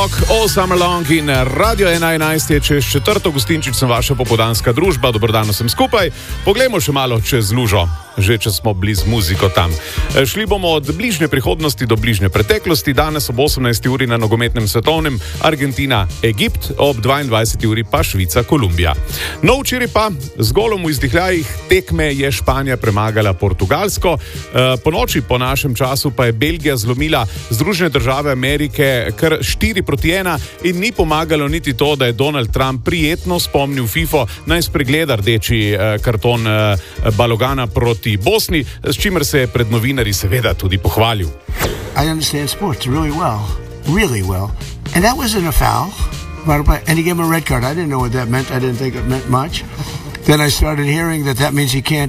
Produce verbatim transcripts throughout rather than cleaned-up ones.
Rock, All Summer Long in Radio ena enajst je čez četrto gostinčič, sem vaša popoldanska družba, dobrodano sem skupaj. Poglejmo še malo čez lužo, že če smo bili z muziko tam. Šli bomo od bližnje prihodnosti do bližnje preteklosti, danes ob osemnajsti uri na nogometnem svetovnem Argentina, Egipt, ob dvaindvajseti uri pa Švica, Kolumbija. No, včeraj pa z golom v izdihljajih tekme je Španija premagala Portugalsko, po noči po našem času pa je Belgija zlomila Združene države Amerike kar štiri proti ena in ni pomagalo niti to, da je Donald Trump prijetno spomnil FIFO naj spregleda rdeči karton Balogana proti Bosni, s čimer se je pred novinarji seveda tudi pohvalil. I understand sports really well, really well. And that wasn't a foul. And he gave him a red card. I didn't know what that meant. I didn't think it meant much. Then I started hearing that that means he can't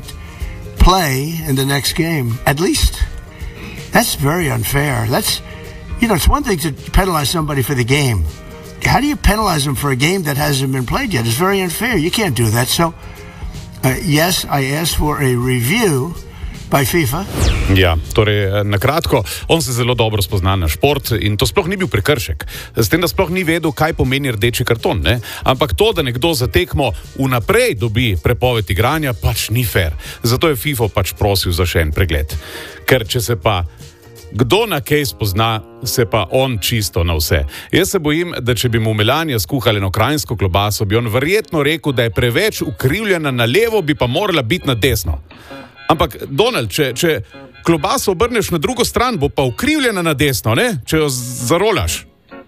play in the next game. At least. That's very unfair. That's, you know, it's one thing to penalize somebody for the game. How do you penalize them for a game that hasn't been played yet? It's very unfair. You can't do that. So, uh, yes, I asked for a review by FIFA. Ja, torej, na kratko, on se zelo dobro spozna na šport in to sploh ni bil prekršek. S tem, da sploh ni vedel, kaj pomeni rdeči karton, ne? Ampak to, da nekdo za tekmo vnaprej dobi prepoved igranja, pač ni fair. Zato je FIFA pač prosil za še en pregled. Ker če se pa kdo na kaj spozna, se pa on čisto na vse. Jaz se bojim, da če bi mu Melania skuhali eno krajinsko klobaso, bi on verjetno rekel, da je preveč ukrivljena na levo, bi pa morala biti na desno. Ampak, Donald, če, če klobaso obrneš na drugo stran, bo pa ukrivljena na desno, ne? Če jo zarolaš.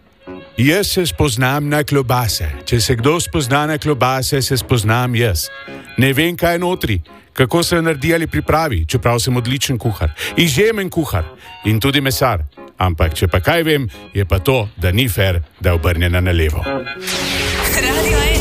Jaz se spoznam na klobase. Če se kdo spozna na klobase, se spoznam jaz. Ne vem, kaj je notri, kako se jo naredi ali pripravi, čeprav sem odličen kuhar. Izjemen kuhar in tudi mesar. Ampak, če pa kaj vem, je pa to, da ni fair, da je obrnjena na levo. Radio